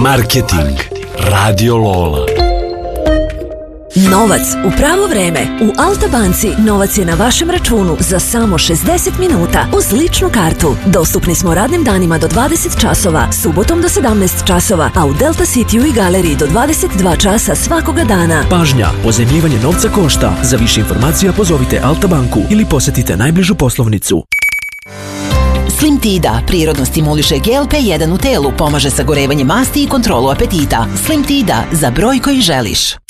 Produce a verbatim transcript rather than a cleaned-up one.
Marketing Radio Lola. Novac u pravo vreme. U Alta banci novac je na vašem računu za samo šezdeset minuta uz ličnu kartu. Dostupni smo radnim danima do dvadeset časova, subotom do sedamnaest časova, a u Delta Cityu i Galeriji do dvadeset dva časa svakoga dana. Pažnja, pozajmljivanje novca košta. Za više informacija pozovite Alta banku ili posetite najbližu poslovnicu. Slim Tida prirodno stimuliše G L P jedan u telu, pomaže sagorevanje masti i kontrolu apetita. Slim Tida za broj koji želiš.